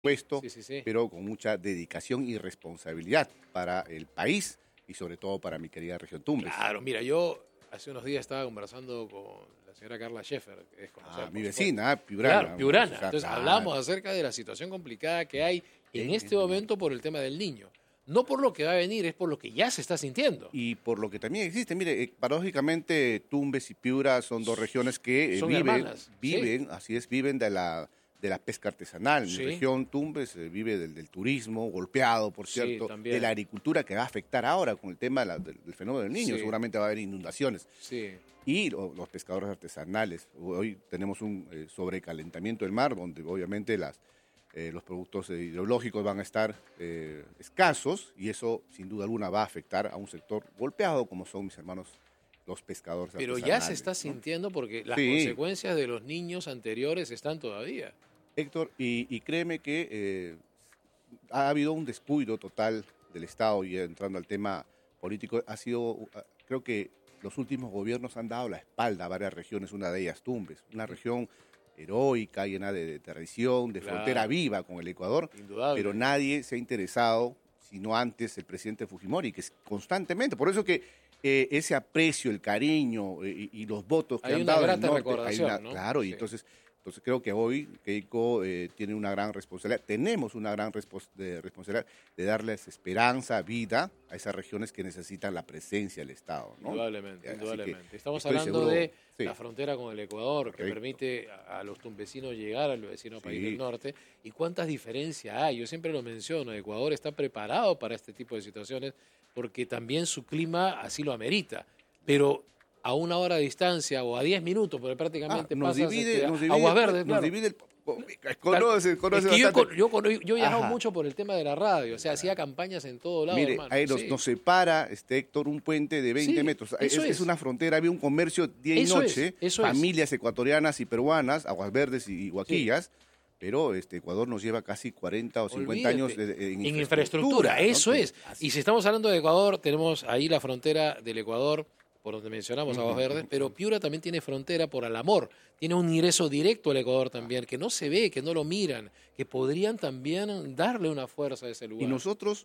puesto, Sí, sí, sí. pero con mucha dedicación y responsabilidad para el país y sobre todo para mi querida región Tumbes. Claro, mira, yo hace unos días estaba conversando con la señora Carla Scheffer, que es Ah, conocer, mi por supuesto. vecina, Claro, Piurana. O Piurana. sea, Entonces claro, hablamos acerca de la situación complicada que hay en en este este momento. momento por el tema del niño. No por lo que va a venir, es por lo que ya se está sintiendo. Y por lo que también existe, mire, paradójicamente Tumbes y Piura son dos regiones que Son hermanas, sí. así es, viven de la pesca artesanal. Mi Sí, región Tumbes vive del turismo, golpeado, por sí, cierto, de también. la agricultura que va a afectar ahora con el tema del fenómeno del niño. Sí, Seguramente va a haber inundaciones. sí. Y los pescadores artesanales. Hoy tenemos un sobrecalentamiento del mar, donde obviamente los productos hidrológicos van a estar escasos y eso sin duda alguna va a afectar a un sector golpeado como son mis hermanos los pescadores Pero artesanales. ya se está ¿No? sintiendo porque las Sí, consecuencias de los niños anteriores están todavía. Héctor, y créeme que ha habido un descuido total del Estado y entrando al tema político, creo que los últimos gobiernos han dado la espalda a varias regiones, una de ellas Tumbes, una región heroica, llena de tradición, de frontera Claro, viva con el Ecuador, pero indudable. nadie se ha interesado, sino antes el presidente Fujimori, que es constantemente, por eso que ese aprecio, el cariño y los votos que Hay han una dado en el grata norte, recordación, ¿no? claro, y Sí. entonces creo que hoy Keiko tiene una gran responsabilidad, tenemos una gran responsabilidad de darles esperanza, vida a esas regiones que necesitan la presencia del Estado, ¿no? Indudablemente, Así que indudablemente. Estamos estoy hablando seguro, de sí, la frontera con el Ecuador, que correcto, permite a los tumbesinos llegar al vecino país del sí. norte. ¿Y cuántas diferencias hay? Yo siempre lo menciono, Ecuador está preparado para este tipo de situaciones porque también su clima así lo amerita. Pero a una hora de distancia o a 10 minutos, porque prácticamente pasas Aguas Verdes, Nos claro. divide Tal- Es conoce que bastante. yo he viajado Ajá. mucho por el tema de la radio, o sea, hacía campañas en todo lado, Mire, hermano. ahí Sí, nos separa, Héctor, un puente de 20 sí, metros. eso Es es. una frontera, había un comercio día y Eso es, noche, eso es. familias ecuatorianas y peruanas, Aguas Verdes y Sí, Huaquillas, pero Ecuador nos lleva casi 40 o 50 años olvídate. en En infraestructura, infraestructura, ¿no? eso es. Así. Y si estamos hablando de Ecuador, tenemos ahí la frontera del Ecuador, por donde mencionamos Aguas Ujú, Verdes, ujú, pero ujú. Piura también tiene frontera por Alamor. Tiene un ingreso directo al Ecuador también, que no se ve, que no lo miran, que podrían también darle una fuerza a ese Y lugar, nosotros,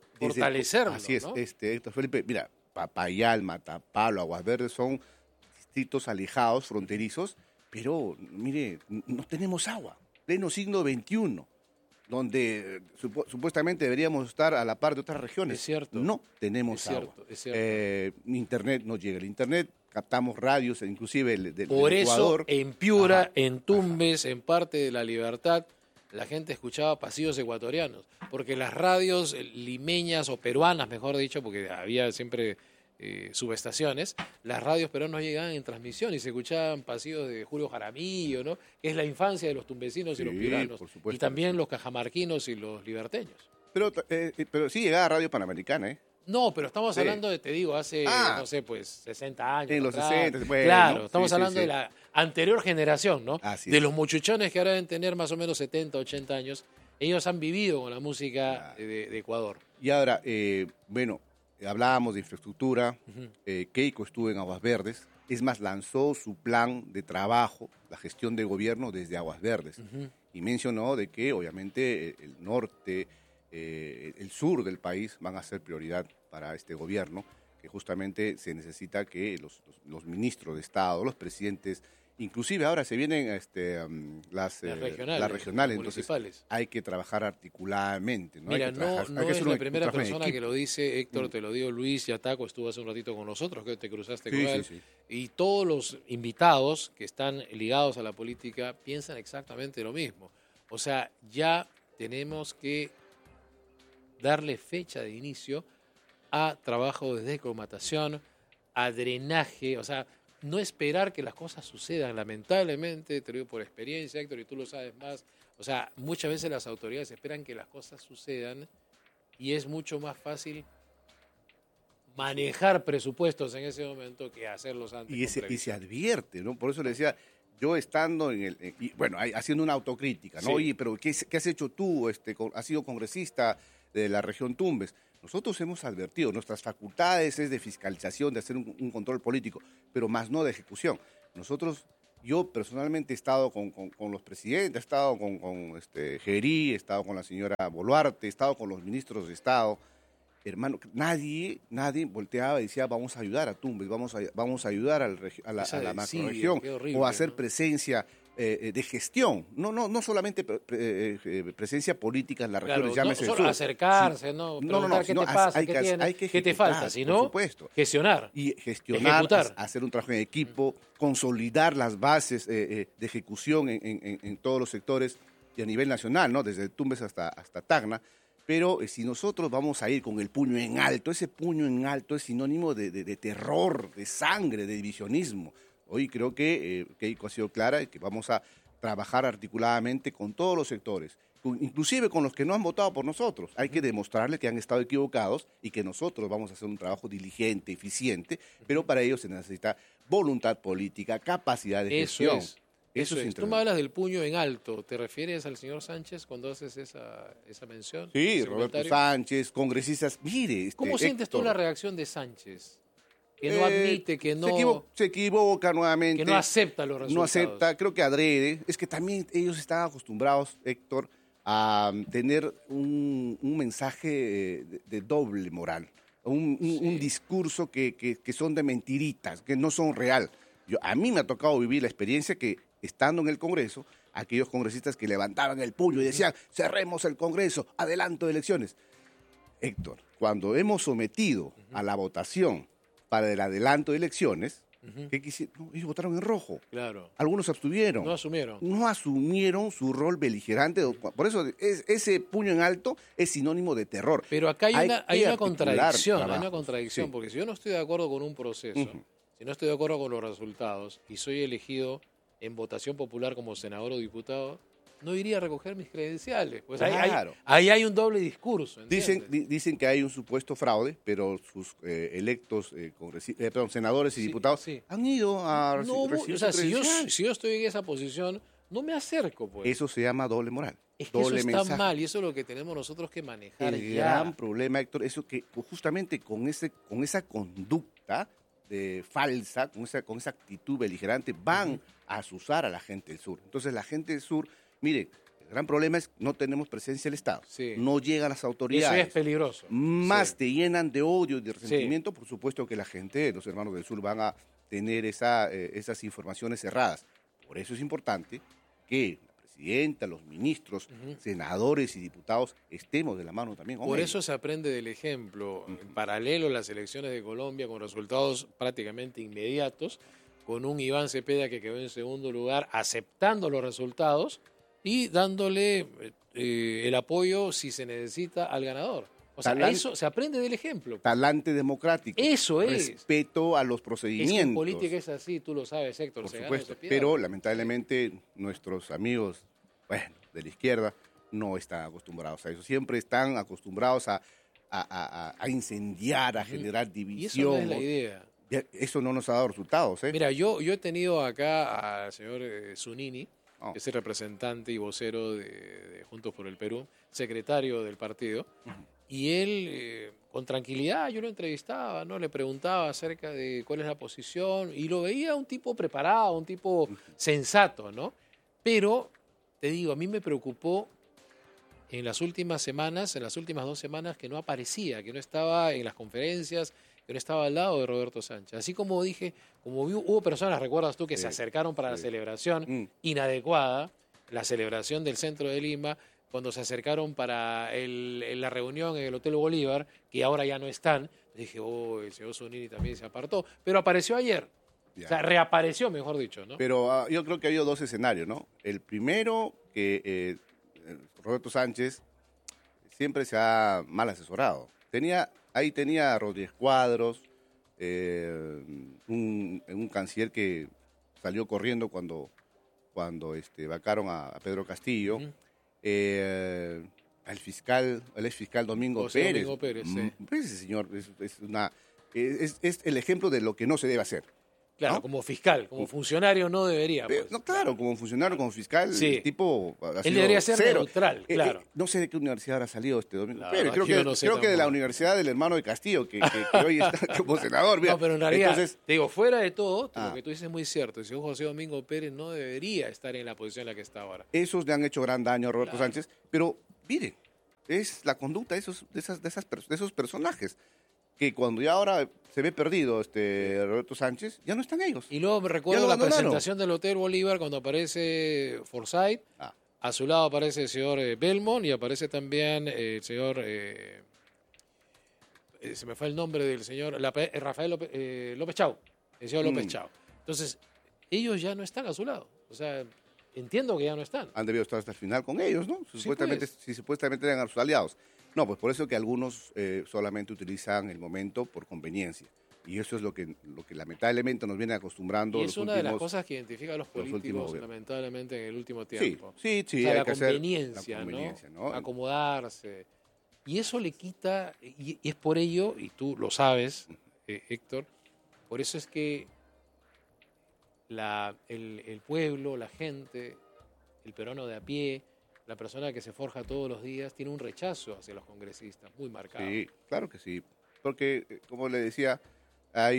así fortalecerlo, es, ¿no? Héctor Felipe, mira, Papayal, Matapalo, Aguas Verdes son distritos alejados, fronterizos, pero mire, no tenemos agua. Pleno siglo XXI, donde supuestamente deberíamos estar a la par de otras regiones. No Es tenemos agua. cierto, es cierto. Internet no llega. El Internet, captamos radios, inclusive del Por eso, Ecuador. en Ajá, Piura, en ajá. Tumbes, en parte de La Libertad, la gente escuchaba pasillos ecuatorianos, porque las radios limeñas o peruanas, mejor dicho, porque había siempre subestaciones, las radios peruanas no llegaban en transmisión y se escuchaban pasillos de Julio Jaramillo, ¿no? Que es la infancia de los tumbesinos y los Sí, piuranos, por y supuesto que también sí. los cajamarquinos y los liberteños. Pero sí llegaba a Radio Panamericana, ¿eh? No, pero estamos Sí. hablando de, te digo, hace, Ah, no sé, pues 60 años en los atrás. 60, bueno, Claro, sí, estamos sí, hablando de sí. la anterior generación, ¿no? Así De es. los muchachones que ahora deben tener más o menos 70, 80 años. Ellos han vivido con la música Claro. de Ecuador. Y ahora, bueno, hablábamos de infraestructura, Ujú. Keiko estuvo en Aguas Verdes, es más, lanzó su plan de trabajo, la gestión de gobierno desde Aguas Verdes, Ujú. y mencionó de que obviamente el norte, el sur del país van a ser prioridad para este gobierno, que justamente se necesita que los ministros de Estado, los presidentes, inclusive ahora se vienen las Las regionales, entonces municipales. hay que trabajar articuladamente, ¿no? Hay Mira, que trabajar, hay no que es hacer la un primera trabajo en persona que equipo. lo dice, Héctor, Mm. te lo digo, Luis Yataco estuvo hace un ratito con nosotros, que te cruzaste con Sí, sí, él, sí. y todos los invitados que están ligados a la política piensan exactamente lo mismo. O sea, ya tenemos que darle fecha de inicio a trabajo de descomatación, a drenaje, o sea, no esperar que las cosas sucedan. Lamentablemente, te lo digo por experiencia, Héctor, y tú lo sabes más, o sea, muchas veces las autoridades esperan que las cosas sucedan y es mucho más fácil manejar presupuestos en ese momento que hacerlos antes con Y se previsión. advierte, ¿no? Por eso le decía, yo estando y bueno, haciendo una autocrítica, ¿no? Sí, Oye, pero ¿qué has hecho tú? Has sido congresista de la región Tumbes. Nosotros hemos advertido, nuestras facultades es de fiscalización, de hacer un control político, pero más no de ejecución. Nosotros Yo personalmente he estado con los presidentes, he estado con Gerí, he estado con la señora Boluarte, he estado con los ministros de Estado. Hermano, nadie volteaba y decía vamos a ayudar a Tumbes, vamos a ayudar a la macrorregión, o a hacer presencia de gestión, no solamente presencia política en la región, claro, llámese no el solo sur. acercarse, no, preguntar qué te pasa, qué tienes, qué te falta, sino gestionar. Y gestionar, hacer un trabajo en equipo, consolidar las bases de ejecución en todos los sectores y a nivel nacional, ¿no? Desde Tumbes hasta Tacna. Pero si nosotros vamos a ir con el puño en alto, ese puño en alto es sinónimo de terror, de sangre, de divisionismo. Hoy creo que Keiko ha sido clara y que vamos a trabajar articuladamente con todos los sectores, inclusive con los que no han votado por nosotros. Hay que demostrarles que han estado equivocados y que nosotros vamos a hacer un trabajo diligente, eficiente, pero para ello se necesita voluntad política, capacidad de gestión. Eso es. Tú me hablas del puño en alto. ¿Te refieres al señor Sánchez cuando haces esa mención? Sí, Roberto Sánchez, congresistas. Mire, ¿cómo sientes tú la reacción de Sánchez? Que no admite, que no... Se equivoca nuevamente. Que no acepta los resultados. No acepta, creo que adrede. Es que también ellos están acostumbrados, Héctor, a tener un mensaje de doble moral. Un discurso que son de mentiritas, que no son real. A mí me ha tocado vivir la experiencia que, estando en el Congreso, aquellos congresistas que levantaban el puño y decían, cerremos el Congreso, adelanto de elecciones. Héctor, cuando hemos sometido a la votación para el adelanto de elecciones, ¿qué quisieron? No, ellos votaron en rojo. Claro. Algunos abstuvieron. No asumieron. No asumieron su rol beligerante. Por eso ese puño en alto es sinónimo de terror. Pero acá hay una contradicción, sí. Porque si yo no estoy de acuerdo con un proceso, si no estoy de acuerdo con los resultados y soy elegido en votación popular como senador o diputado, no iría a recoger mis credenciales. Pues claro. ahí hay un doble discurso. Dicen que hay un supuesto fraude, pero sus electos senadores y diputados han ido a recibir o sea, si yo estoy en esa posición, no me acerco. Pues. Eso se llama doble moral. Es que doble eso está mensaje. mal y eso es lo que tenemos nosotros que manejar. El gran problema, Héctor, eso que justamente con esa conducta falsa, con esa actitud beligerante, van a asusar a la gente del sur. Entonces la gente del sur, mire, el gran problema es que no tenemos presencia del Estado, no llegan las autoridades. Eso es peligroso. Más te llenan de odio y de resentimiento, por supuesto que la gente, los hermanos del sur, van a tener esas informaciones cerradas. Por eso es importante que la presidenta, los ministros, senadores y diputados estemos de la mano también. Por eso se aprende del ejemplo. En paralelo a las elecciones de Colombia, con resultados prácticamente inmediatos, con un Iván Cepeda que quedó en segundo lugar, aceptando los resultados y dándole el apoyo, si se necesita, al ganador. O sea, eso se aprende del ejemplo. Talante democrático. Eso es. Respeto a los procedimientos. Es que en política es así, tú lo sabes, Héctor. Por supuesto, pero lamentablemente nuestros amigos, de la izquierda, no están acostumbrados a eso. Siempre están acostumbrados a incendiar, a generar división. Y eso no es la idea. Eso no nos ha dado resultados. Mira, yo he tenido acá al señor Zunini, que es el representante y vocero de Juntos por el Perú, secretario del partido, y él, con tranquilidad, yo lo entrevistaba, ¿no? Le preguntaba acerca de cuál es la posición, y lo veía un tipo preparado, un tipo sensato, ¿no? Pero, te digo, a mí me preocupó en las últimas 2 semanas, que no aparecía, que no estaba en las conferencias, que no estaba al lado de Roberto Sánchez. Así como dije, hubo personas, recuerdas tú, que se acercaron para la celebración inadecuada, la celebración del centro de Lima, cuando se acercaron para la reunión en el Hotel Bolívar, que ahora ya no están. Dije, el señor Zunini también se apartó, pero apareció ayer. O sea, reapareció, mejor dicho, ¿no? Pero yo creo que ha habido 2 escenarios, ¿no? El primero, que Roberto Sánchez siempre se ha mal asesorado. Ahí tenía a Rodríguez Cuadros, un canciller que salió corriendo cuando vacaron a Pedro Castillo, el ex fiscal Domingo Pérez. Domingo Pérez, sí. Ese señor es el ejemplo de lo que no se debe hacer. Claro, ¿no? como fiscal, como funcionario no debería. Pero, Pues. no, claro, como funcionario, como fiscal, Sí. el tipo ha Él sido debería ser cero. neutral, claro. No sé de qué universidad habrá salido este domingo. La Pero verdad creo que yo que, no sé creo que de la tampoco. universidad del hermano de Castillo, que hoy está como senador. Mira. No, pero en realidad, Entonces, te digo, fuera de todo, Ah. lo que tú dices es muy cierto. El señor José Domingo Pérez no debería estar en la posición en la que está ahora. esos le han hecho gran daño a Roberto Claro. Sánchez. Pero, mire, es la conducta de esos personajes. Que cuando ya ahora se ve perdido Roberto Sánchez, ya no están ellos. Y luego me Ya recuerdo lo la abandonaron. presentación del Hotel Bolívar cuando aparece Forsyth. Ah. A su lado aparece el señor Belmont y aparece también el señor... se me fue el nombre del señor Rafael López Chau. El señor López Chau. Entonces, ellos ya no están a su lado. O sea, entiendo que ya no están. Han debido estar hasta el final con ellos, ¿no? Sí, Supuestamente, pues. si supuestamente eran sus aliados. No, pues por eso que algunos solamente utilizan el momento por conveniencia. Y eso es lo que lamentablemente nos viene acostumbrando Y los es una últimos... de las cosas que identifica a los últimos políticos, gobiernos. lamentablemente, en el último Sí, tiempo. sí, O sea, hay la que hacer conveniencia, la conveniencia, ¿no? Acomodarse. Y eso le quita, y es por ello, y tú lo sabes, Héctor, por eso es que el pueblo, la gente, el peruano de a pie, la persona que se forja todos los días, tiene un rechazo hacia los congresistas muy marcado. Sí, claro que sí. Porque, como le decía, hay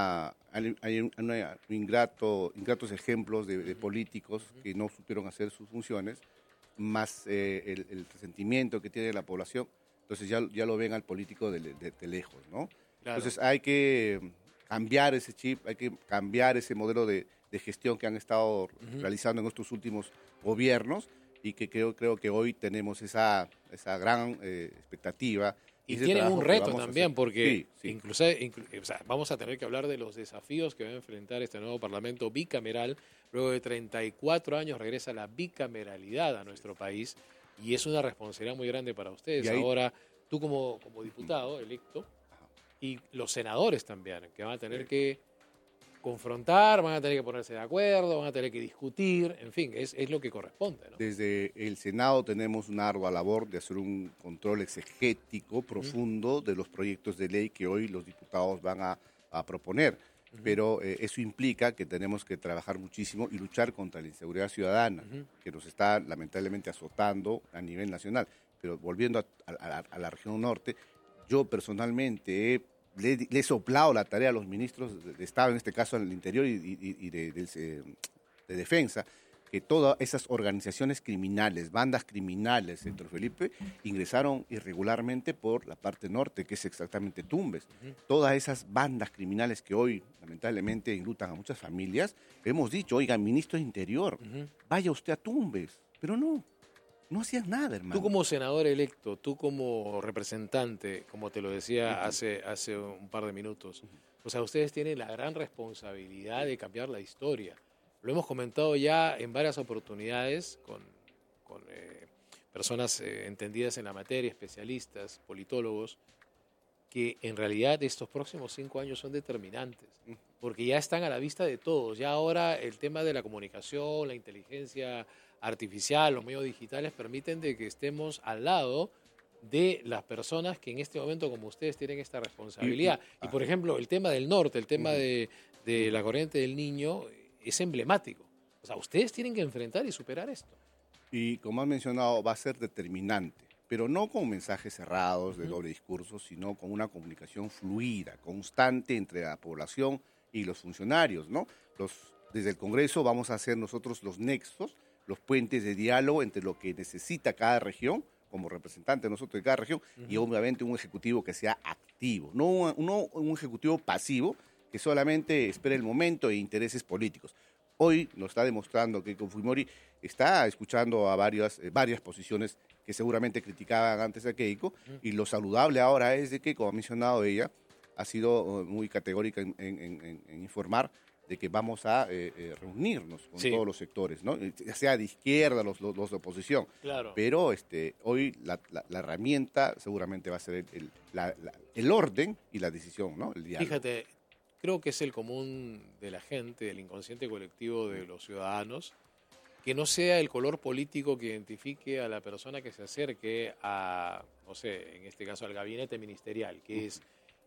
ingratos ejemplos de políticos que no supieron hacer sus funciones, más el resentimiento que tiene la población. Entonces ya lo ven al político de lejos, ¿no? Claro. Entonces hay que cambiar ese chip, hay que cambiar ese modelo de gestión que han estado realizando en estos últimos gobiernos y que creo que hoy tenemos esa gran expectativa. Y ese tienen un trabajo que reto vamos a también, hacer. porque Sí, sí. incluso, o sea, vamos a tener que hablar de los desafíos que va a enfrentar este nuevo Parlamento bicameral. Luego de 34 años regresa la bicameralidad a nuestro país y es una responsabilidad muy grande para ustedes. Y ahí- Ahora, tú como diputado electo y los senadores también, que van a tener que confrontar, van a tener que ponerse de acuerdo, van a tener que discutir, en fin, es lo que corresponde, ¿no? Desde el Senado tenemos una ardua labor de hacer un control exegético profundo de los proyectos de ley que hoy los diputados van a proponer. Pero eso implica que tenemos que trabajar muchísimo y luchar contra la inseguridad ciudadana, que nos está lamentablemente azotando a nivel nacional. Pero volviendo a la región norte, yo personalmente le he soplado la tarea a los ministros de Estado, en este caso en el Interior y de Defensa, que todas esas organizaciones criminales, bandas criminales, Héctor Felipe, ingresaron irregularmente por la parte norte, que es exactamente Tumbes. Todas esas bandas criminales que hoy lamentablemente enlutan a muchas familias, hemos dicho, oiga, ministro de Interior, vaya usted a Tumbes, pero no hacían nada, hermano. Tú como senador electo, tú como representante, como te lo decía hace un par de minutos, o sea, ustedes tienen la gran responsabilidad de cambiar la historia. Lo hemos comentado ya en varias oportunidades con personas entendidas en la materia, especialistas, politólogos, que en realidad estos próximos 5 años son determinantes, porque ya están a la vista de todos. Ya ahora el tema de la comunicación, la inteligencia artificial, los medios digitales permiten de que estemos al lado de las personas que en este momento, como ustedes, tienen esta responsabilidad. Y por ejemplo, el tema del norte, el tema de la corriente del Niño, es emblemático. O sea, ustedes tienen que enfrentar y superar esto. Y como has mencionado, va a ser determinante, pero no con mensajes cerrados de doble discurso, sino con una comunicación fluida, constante entre la población y los funcionarios, ¿no? Desde el Congreso vamos a hacer nosotros los nexos, los puentes de diálogo entre lo que necesita cada región, como representante nosotros de cada región, y obviamente un ejecutivo que sea activo, no un ejecutivo pasivo que solamente espera el momento e intereses políticos. Hoy nos está demostrando que Fujimori está escuchando a varias posiciones que seguramente criticaban antes a Keiko, y lo saludable ahora es de que, como ha mencionado ella, ha sido muy categórica en informar de que vamos a reunirnos con todos los sectores, ¿no? Ya sea de izquierda, los de oposición. Claro. Pero hoy la herramienta seguramente va a ser el orden y la decisión, ¿no? El diálogo. Fíjate, creo que es el común de la gente, del inconsciente colectivo de los ciudadanos, que no sea el color político que identifique a la persona que se acerque a, no sé, en este caso al gabinete ministerial, que es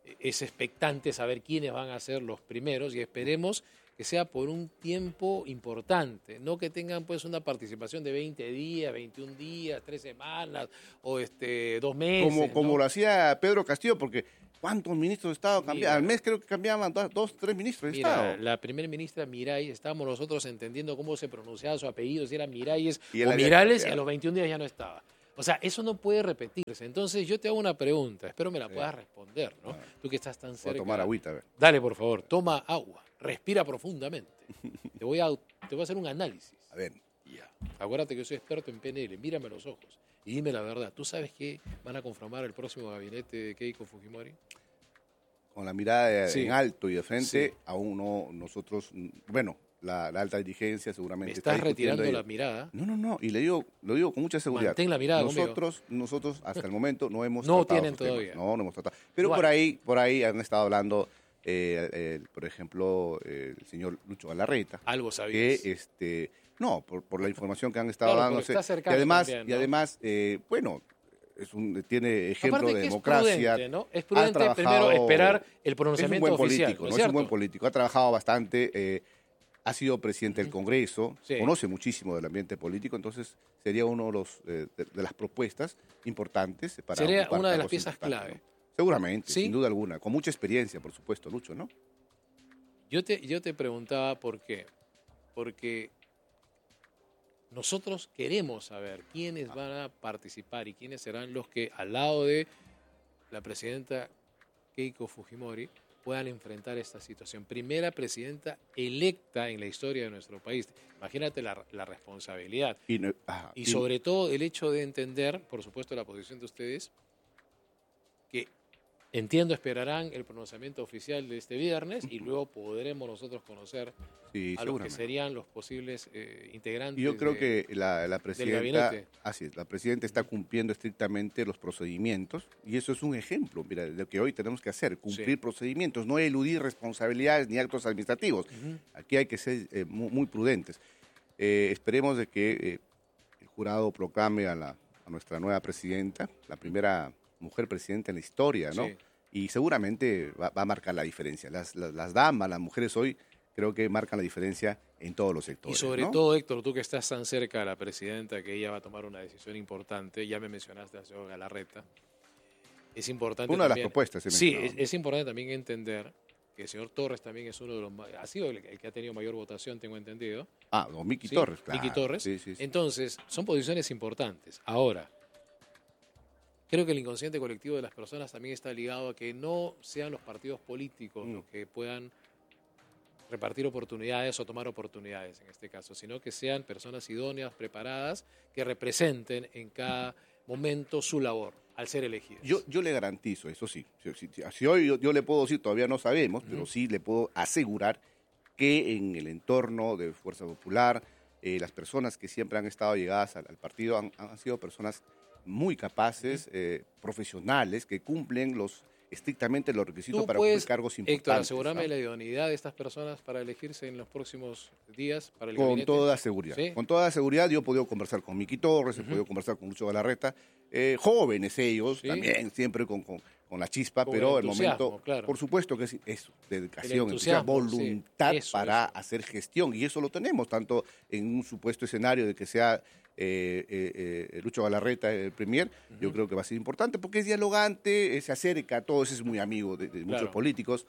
es expectante saber quiénes van a ser los primeros y esperemos que sea por un tiempo importante, no que tengan pues una participación de 20 días, 21 días, 3 semanas o 2 meses. Como ¿no? lo hacía Pedro Castillo, porque ¿cuántos ministros de Estado cambiaban? Mira. Al mes creo que cambiaban 2, 3 ministros de Mira, Estado. la primera ministra Miray, estábamos nosotros entendiendo cómo se pronunciaba su apellido, si era Miralles Y él o había Mirales, y cambiado. a los 21 días ya no estaba. O sea, eso no puede repetirse. Entonces yo te hago una pregunta, espero me la Sí. puedas responder, ¿no? Tú que estás tan Voy a cerca. tomar agüita, a ver. Dale, por favor, toma agua, respira profundamente. Te voy a hacer un análisis. A ver, Ya. Acuérdate que yo soy experto en PNL, mírame a los ojos y dime la verdad. ¿Tú sabes que van a conformar el próximo gabinete de Keiko Fujimori? con la mirada Sí. en alto y de frente, Sí. aún no nosotros, bueno, la alta dirigencia seguramente Me está estás discutiendo retirando la ello. mirada. No, y lo digo con mucha seguridad. Mantén la mirada conmigo. Nosotros hasta el momento no hemos No tratado tienen esos temas. todavía. No hemos tratado. Pero Igual. por ahí han estado hablando, por ejemplo, el señor Lucho Galarreta, Algo sabías. que no, por la información que han estado Claro, dándose. porque está cercano también, ¿no? Bueno, tiene ejemplo Aparte de que democracia. es prudente, ¿no? Es Ha prudente primero trabajado- esperar el Es un pronunciamiento buen oficial, político, ¿no ¿no? es Es un buen cierto? político. Ha trabajado bastante, ha sido presidente del Congreso, Sí. conoce muchísimo del ambiente político, entonces sería uno de de las propuestas importantes para Sería ocupar una de las cargos piezas importantes, clave. ¿no? Seguramente, ¿Sí? sin duda alguna, con mucha experiencia, por supuesto, Lucho, ¿no? Yo te preguntaba por qué. Porque nosotros queremos saber quiénes van a participar y quiénes serán los que, al lado de la presidenta Keiko Fujimori, puedan enfrentar esta situación. Primera presidenta electa en la historia de nuestro país. Imagínate la responsabilidad. Y sobre todo el hecho de entender, por supuesto, la posición de ustedes, que entiendo esperarán el pronunciamiento oficial de este viernes y luego podremos nosotros conocer Sí, a los que seguramente. serían los posibles integrantes. Yo creo de- que la presidenta, gabinete. así es, la presidenta está cumpliendo estrictamente los procedimientos y eso es un ejemplo, mira, de lo que hoy tenemos que hacer, cumplir Sí. procedimientos, no eludir responsabilidades ni actos administrativos. Ujú. Aquí hay que ser muy prudentes. Esperemos de que el jurado proclame a nuestra nueva presidenta, la primera mujer presidenta en la historia, ¿no? Sí. Y seguramente va a marcar la diferencia. Las damas, las mujeres hoy creo que marcan la diferencia en todos los Y sectores. sobre ¿no? todo, Héctor, tú que estás tan cerca de la presidenta, que ella va a tomar una decisión importante, ya me mencionaste al señor Galarreta, es importante Una de las también- propuestas. he Sí, mencionado. es importante también entender que el señor Torres también es uno de los ha sido el que ha tenido mayor votación, tengo entendido. Don Miki ¿Sí? Torres, claro. Miki Torres. Sí, sí, sí. Entonces, son posiciones importantes. Ahora, creo que el inconsciente colectivo de las personas también está ligado a que no sean los partidos políticos los que puedan repartir oportunidades o tomar oportunidades en este caso, sino que sean personas idóneas, preparadas, que representen en cada momento su labor al ser elegidas. Yo le garantizo, eso sí. Si hoy yo le puedo decir, todavía no sabemos, pero sí le puedo asegurar que en el entorno de Fuerza Popular, las personas que siempre han estado llegadas al partido han sido personas muy capaces, profesionales, que cumplen estrictamente los requisitos Tú para puedes, cumplir cargos importantes. Héctor, asegúrame ¿no? la idoneidad de estas personas para elegirse en los próximos días para el Con gabinete. toda seguridad. ¿Sí? Con toda seguridad, yo he podido conversar con Miki Torres, he podido conversar con Lucho Galarreta, jóvenes ellos, Sí. también siempre con la chispa, Con pero el el entusiasmo, momento, claro. por supuesto que es eso, dedicación, entusiasmo, voluntad sí, eso, para eso. hacer gestión, y eso lo tenemos, tanto en un supuesto escenario de que sea Lucho Galarreta el premier, yo creo que va a ser importante, porque es dialogante, se acerca a todos, es muy amigo de muchos Claro. políticos,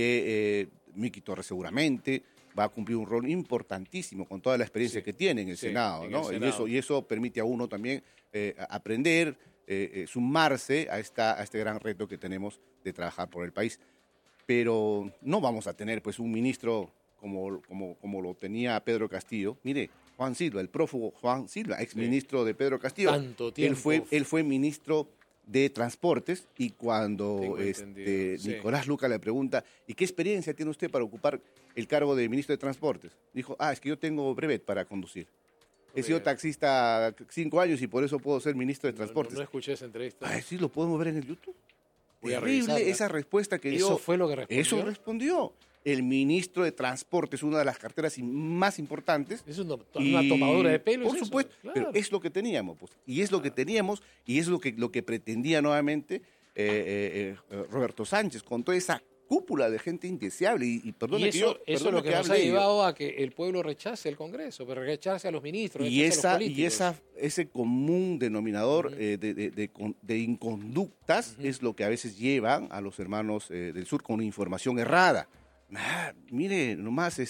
Miki Torres seguramente va a cumplir un rol importantísimo con toda la experiencia Sí, que tiene en el sí, Senado, en ¿no? el Senado. Y eso permite a uno también aprender, sumarse a este gran reto que tenemos de trabajar por el país. Pero no vamos a tener pues un ministro como lo tenía Pedro Castillo. Mire, Juan Silva, el prófugo Juan Silva, exministro de Pedro Castillo. Tanto tiempo. Él fue ministro de Transportes y cuando Tengo entendido, sí. Nicolás Luca le pregunta, ¿y qué experiencia tiene usted para ocupar el cargo de ministro de Transportes? Dijo, es que yo tengo brevet para conducir. He sido Brevet. taxista 5 años y por eso puedo ser ministro de Transportes. No escuché esa entrevista. Sí, lo podemos ver en el YouTube. Voy a Terrible revisarla. esa respuesta que dio. ¿Eso fue lo que respondió? Eso respondió. El ministro de Transportes, una de las carteras más importantes. Es una Y, tomadura de pelo. Por ¿es eso? supuesto, Claro. pero es lo que teníamos. Pues, y es lo que teníamos y es lo que pretendía nuevamente Roberto Sánchez, con toda esa cúpula de gente indeseable. Y perdone y eso es lo que nos ha llevado a que el pueblo rechace el Congreso, pero rechace a los ministros, rechace a los políticos. Ese común denominador de inconductas es lo que a veces llevan a los hermanos del sur con información errada. Mire, nomás,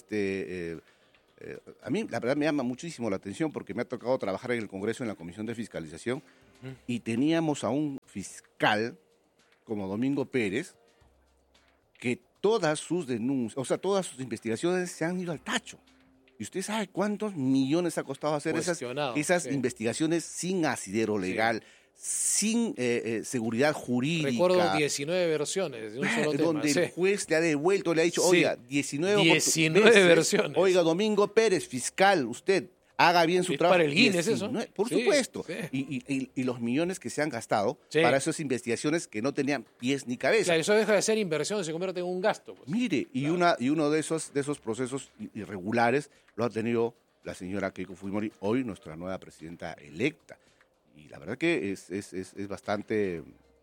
a mí la verdad me llama muchísimo la atención porque me ha tocado trabajar en el Congreso en la Comisión de Fiscalización y teníamos a un fiscal como Domingo Pérez, que todas sus denuncias, o sea, todas sus investigaciones se han ido al tacho. ¿Y usted sabe cuántos millones ha costado hacer esas investigaciones sin asidero legal, sin seguridad jurídica? Recuerdo 19 versiones de un solo tema. Donde el juez le ha devuelto, le ha dicho, oiga, 19 versiones. Oiga, Domingo Pérez, fiscal, usted haga bien su trabajo. Para el Guinness eso. Por supuesto. Sí. Y los millones que se han gastado para esas investigaciones que no tenían pies ni cabeza. Claro, eso deja de ser inversión, se convierte en un gasto. Pues. Mire, claro. y uno de esos procesos irregulares lo ha tenido la señora Keiko Fujimori, hoy nuestra nueva presidenta electa. Y la verdad que es bastante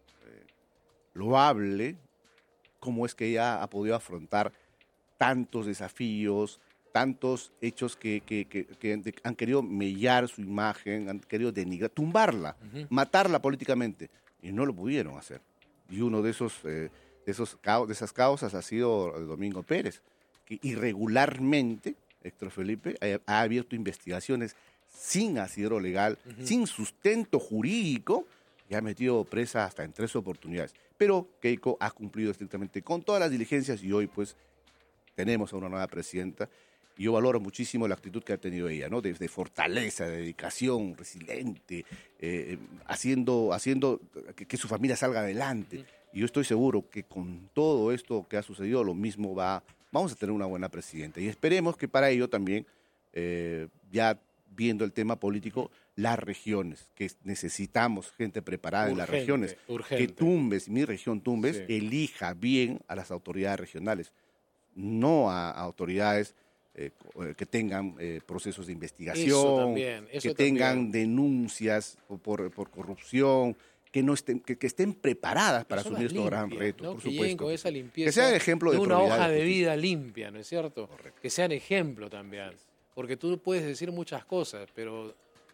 loable cómo es que ella ha podido afrontar tantos desafíos, tantos hechos que han querido mellar su imagen, han querido denigrar, tumbarla, matarla políticamente, y no lo pudieron hacer. Y uno de esas causas ha sido Domingo Pérez, que irregularmente, Héctor Felipe, ha abierto investigaciones sin asidero legal, sin sustento jurídico, y ha metido presa hasta en 3 oportunidades. Pero Keiko ha cumplido estrictamente con todas las diligencias y hoy pues tenemos a una nueva presidenta. Y yo valoro muchísimo la actitud que ha tenido ella, ¿no? De fortaleza, de dedicación, resiliente, haciendo que su familia salga adelante. Y yo estoy seguro que con todo esto que ha sucedido, lo mismo vamos a tener una buena presidenta. Y esperemos que para ello también, ya viendo el tema político, las regiones, que necesitamos gente preparada en las regiones, que Tumbes, mi región Tumbes, elija bien a las autoridades regionales, no a autoridades que tengan procesos de investigación, que tengan denuncias por corrupción, que estén preparadas para asumir estos gran retos, ¿no? por que supuesto. Con esa limpieza que sean ejemplo de una hoja de vida limpia, ¿no es cierto? Correcto. Que sean ejemplo también. Porque tú puedes decir muchas cosas, pero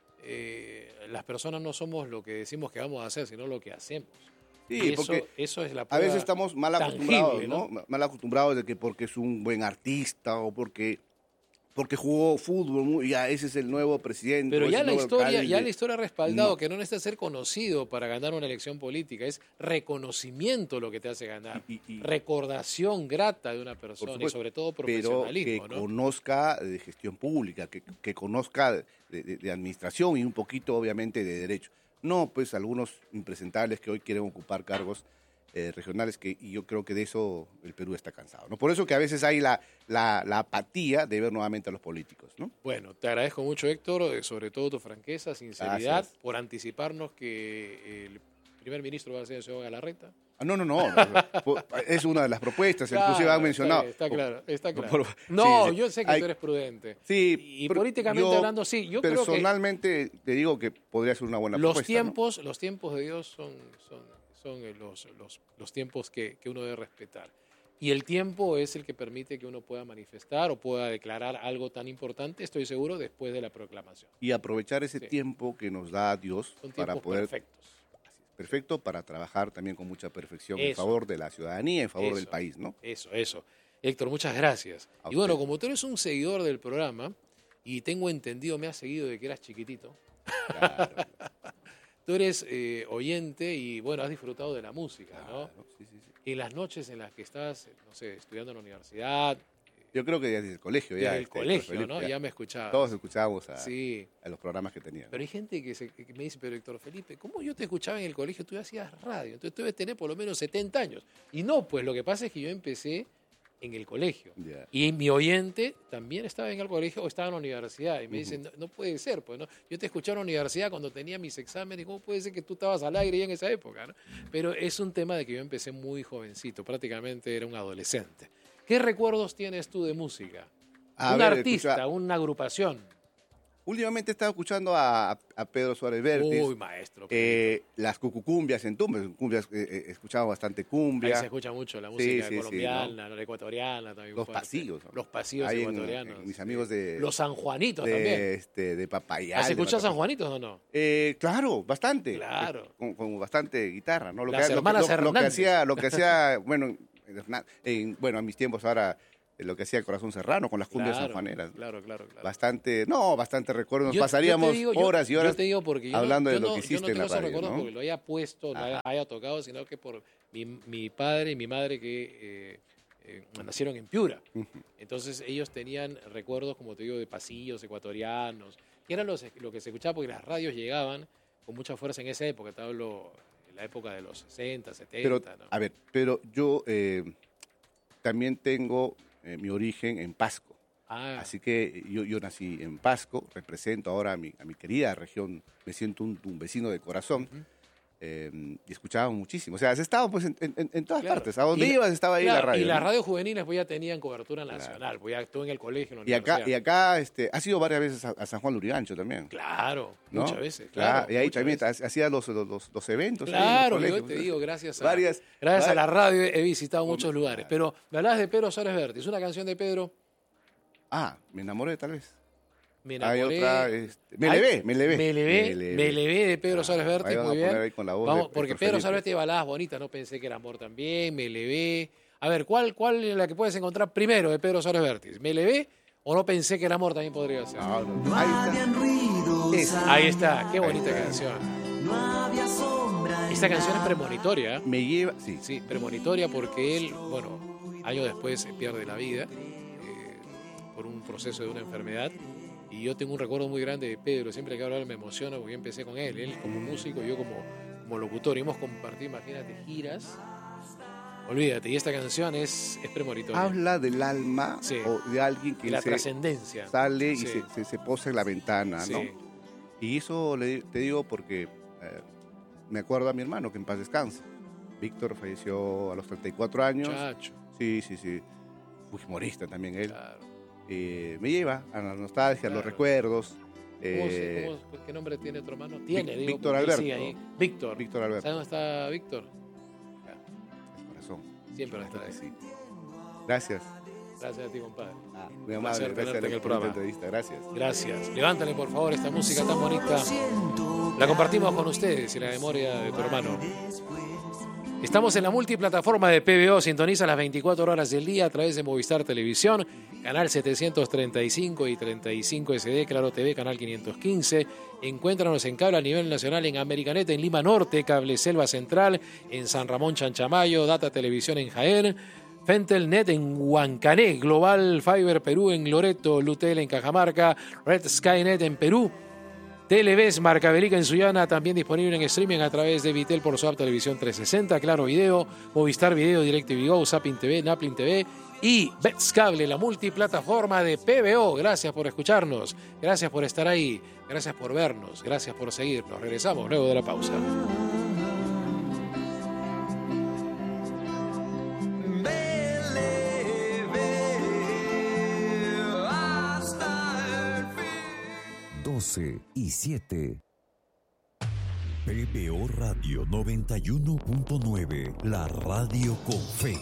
las personas no somos lo que decimos que vamos a hacer, sino lo que hacemos. Sí, porque eso es la a veces estamos mal acostumbrados, tangible, ¿no? Mal acostumbrados de que porque es un buen artista o porque jugó fútbol, ya ese es el nuevo presidente. Pero ya la historia ha respaldado que no necesita ser conocido para ganar una elección política, es reconocimiento lo que te hace ganar, recordación grata de una persona y sobre todo profesionalismo. Pero que conozca de gestión pública, que conozca de administración y un poquito obviamente de derecho. No, pues algunos impresentables que hoy quieren ocupar cargos regionales, y yo creo que de eso el Perú está cansado, ¿no? Por eso que a veces hay la apatía de ver nuevamente a los políticos, ¿no? Bueno, te agradezco mucho, Héctor, sobre todo tu franqueza, sinceridad, por anticiparnos que el primer ministro va a ser el señor Galarreta. No, es una de las propuestas, claro, inclusive han mencionado. Está claro. Yo sé que tú eres prudente. Sí, y políticamente hablando, sí. Yo personalmente creo que te digo que podría ser una buena propuesta. Los tiempos de Dios son los tiempos que uno debe respetar. Y el tiempo es el que permite que uno pueda manifestar o pueda declarar algo tan importante, estoy seguro, después de la proclamación. Y aprovechar ese tiempo que nos da Dios para poder... Perfecto para trabajar también con mucha perfección en favor de la ciudadanía, en favor del país, ¿no? Eso. Héctor, muchas gracias. Y bueno, como tú eres un seguidor del programa, y tengo entendido, me has seguido de que eras chiquitito. Claro. Tú eres oyente y, bueno, has disfrutado de la música, ¿no? Sí. En las noches en las que estás, no sé, estudiando en la universidad. Yo creo que desde el colegio ya. Desde el colegio, ¿no? Ya me escuchabas. Todos escuchábamos a los programas que tenían. Pero hay gente que me dice, pero Héctor Felipe, ¿cómo yo te escuchaba en el colegio? Tú hacías radio, entonces tú debes tener por lo menos 70 años. Y no, pues lo que pasa es que yo empecé en el colegio. Yeah. Y mi oyente también estaba en el colegio o estaba en la universidad. Y me dicen, no puede ser, pues, ¿no? Yo te escuché en la universidad cuando tenía mis exámenes. ¿Cómo puede ser que tú estabas al aire ya en esa época, ¿no? Pero es un tema de que yo empecé muy jovencito, prácticamente era un adolescente. ¿Qué recuerdos tienes tú de música? Un artista, una agrupación. Últimamente he estado escuchando a Pedro Suárez Vértiz. Uy, maestro. Las cucucumbias en Tumbes. Cumbias, he escuchado bastante Ahí cumbia. se escucha mucho la música Sí, colombiana, ¿no? La ecuatoriana también. Los fuerte. pasillos, ¿no? Los pasillos Ahí ecuatorianos. mis amigos de... Los sanjuanitos también. De Papayal. ¿Has escuchado sanjuanitos o no? Claro, bastante. Claro. Con bastante guitarra, ¿no? Las hermanas Hernández. Lo que hacía, bueno, a mis tiempos ahora, lo que hacía el Corazón Serrano con las cumbias sanjuaneras. Claro. Bastante recuerdo. Nos Yo pasaríamos te digo, horas y horas yo te digo porque hablando de lo que hiciste en la yo no tengo esos radio, recuerdos ¿no? porque lo haya puesto, lo haya tocado, sino que por mi padre y mi madre que nacieron en Piura. Entonces ellos tenían recuerdos, como te digo, de pasillos ecuatorianos, que eran lo que se escuchaba porque las radios llegaban con mucha fuerza en esa época, te hablo en la época de los 60, 70. Pero, ¿no? a ver, pero yo también tengo mi origen en Pasco. Así que yo nací en Pasco, represento ahora a mi querida región, me siento un vecino de corazón. Y escuchábamos muchísimo. O sea, has estado pues en todas partes. A donde ibas estaba ahí la radio. Y las radios juveniles pues ya tenían cobertura nacional, pues ya estuve en el colegio, en la universidad. Y acá has ido varias veces a San Juan de Lurigancho también. Claro, ¿no? muchas veces. Claro, y ahí también hacías los eventos. Claro, ahí en yo te digo, gracias a la radio he visitado muchos lugares. Pero me hablabas de Pedro Suárez Vértiz, una canción de Pedro. Me enamoré tal vez. Me enamoré. Hay otra, me levé de Pedro Suárez Vértiz, muy bien. Ahí con la voz Vamos, de porque Pedro Suárez Vértiz baladas bonitas, no pensé que era amor también, me levé. A ver, ¿cuál es la que puedes encontrar primero de Pedro Suárez Vértiz? ¿Me levé o no pensé que el amor también podría ser? No, ahí está, qué bonita canción. Esta canción es premonitoria. Me lleva, Sí, premonitoria porque él, bueno, años después pierde la vida por un proceso de una enfermedad. Y yo tengo un recuerdo muy grande de Pedro. Siempre que hablo de él me emociono porque yo empecé con él. Él como músico, yo como locutor. Y hemos compartido, imagínate, giras. Olvídate, y esta canción es premonitoria. Habla del alma o de alguien que la trascendencia. Sale y se posa en la ventana, ¿no? Y eso te digo porque me acuerdo a mi hermano, que en paz descanse. Víctor falleció a los 34 años. Chacho. Sí. Fujimorista también él. Claro. Me lleva a la nostalgia, a los recuerdos. ¿Qué nombre tiene tu hermano? Víctor Alberto. Víctor Alberto. ¿Sabes dónde está Víctor? El corazón. Siempre va a estar ahí. Sí. Gracias. Gracias a ti, compadre. Muy amable. Gracias en el programa. Entrevista. Gracias. Levántale, por favor, esta música tan bonita. La compartimos con ustedes y la memoria de tu hermano. Estamos en la multiplataforma de PBO. Sintoniza las 24 horas del día a través de Movistar Televisión, canal 735 y 35 SD, Claro TV, canal 515. Encuéntranos en cable a nivel nacional en Americanet, en Lima Norte, Cable Selva Central, en San Ramón Chanchamayo, Data Televisión en Jaén, Fentelnet en Huancané, Global Fiber Perú en Loreto, Lutel en Cajamarca, Red Skynet en Perú, Televes Marcavelica en Sullana, también disponible en streaming a través de Vitel por su app Televisión 360, Claro Video, Movistar Video, DirecTV Go, Zapping TV, Naplin TV y Bets Cable, la multiplataforma de PBO. Gracias por escucharnos, gracias por estar ahí, gracias por vernos, gracias por seguirnos. Regresamos luego de la pausa. Y 7. PBO Radio 91.9, la radio con fe.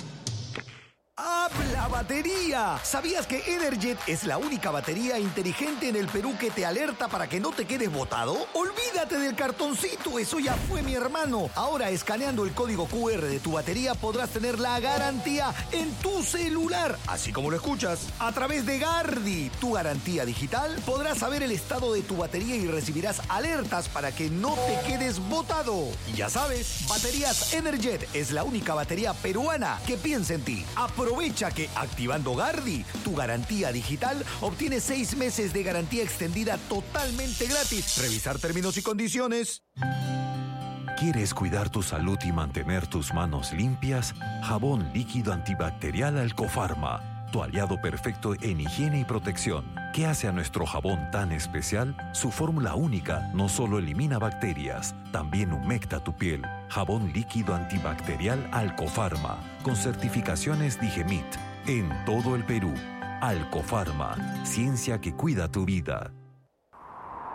¡Habla batería! ¿Sabías que Energet es la única batería inteligente en el Perú que te alerta para que no te quedes botado? ¡Olvídate del cartoncito! Eso ya fue, mi hermano. Ahora, escaneando el código QR de tu batería, podrás tener la garantía en tu celular. Así como lo escuchas. A través de Gardi, tu garantía digital, podrás saber el estado de tu batería y recibirás alertas para que no te quedes botado. Y ya sabes, Baterías Energet es la única batería peruana que piensa en ti. Aprovecha que activando Gardi, tu garantía digital, obtienes 6 meses de garantía extendida totalmente gratis. Revisar términos y condiciones. ¿Quieres cuidar tu salud y mantener tus manos limpias? Jabón líquido antibacterial Alcofarma, tu aliado perfecto en higiene y protección. ¿Qué hace a nuestro jabón tan especial? Su fórmula única no solo elimina bacterias, también humecta tu piel. Jabón líquido antibacterial Alcofarma, con certificaciones Digemit, en todo el Perú. Alcofarma, ciencia que cuida tu vida.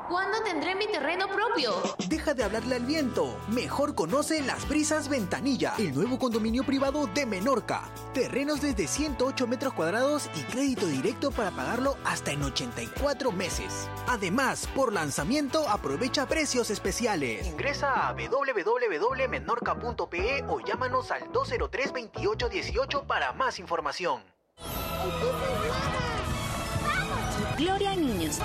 ¿Cuándo tendré mi terreno propio? Deja de hablarle al viento. Mejor conoce Las Brisas Ventanilla, el nuevo condominio privado de Menorca. Terrenos desde 108 metros cuadrados y crédito directo para pagarlo hasta en 84 meses. Además, por lanzamiento aprovecha precios especiales. Ingresa a www.menorca.pe o llámanos al 203-2818 para más información. Gloria a Niños.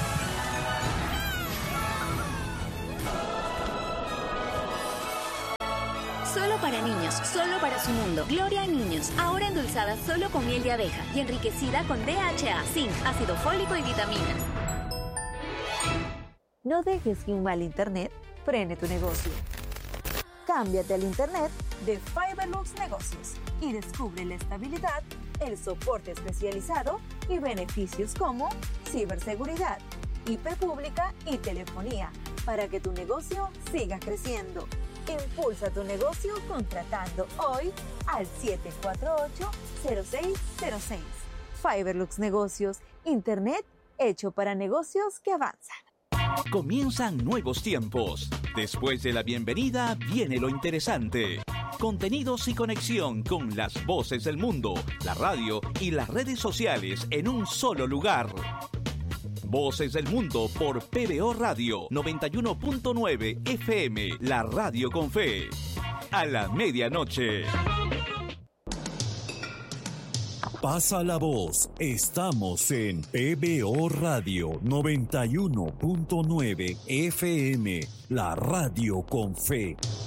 Solo para niños, solo para su mundo. Gloria a Niños, ahora endulzada solo con miel de abeja y enriquecida con DHA, zinc, ácido fólico y vitaminas. No dejes que un mal internet frene tu negocio. Cámbiate al internet de Fiberlux Negocios y descubre la estabilidad, el soporte especializado y beneficios como ciberseguridad, IP pública y telefonía para que tu negocio siga creciendo. Impulsa tu negocio contratando hoy al 748-0606. Fiberlux Negocios, internet hecho para negocios que avanzan. Comienzan nuevos tiempos. Después de la bienvenida viene lo interesante. Contenidos y conexión con las voces del mundo, la radio y las redes sociales en un solo lugar. Voces del Mundo por PBO Radio 91.9 FM, la radio con fe. A la medianoche. Pasa la voz. Estamos en PBO Radio 91.9 FM, la radio con fe.